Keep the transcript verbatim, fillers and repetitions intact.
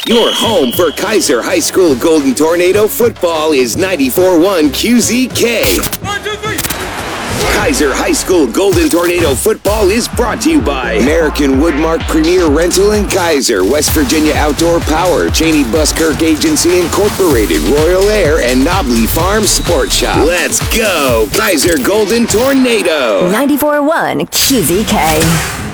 Your home for Kaiser High School Golden Tornado football is ninety-four point one Q Z K. One, two, three. Kaiser High School Golden Tornado football is brought to you by American Woodmark Premier Rental and Kaiser, West Virginia Outdoor Power, Cheney Buskirk Agency Incorporated, Royal Air, and Knobley Farm Sport Shop. Let's go, Kaiser Golden Tornado. ninety-four point one Q Z K.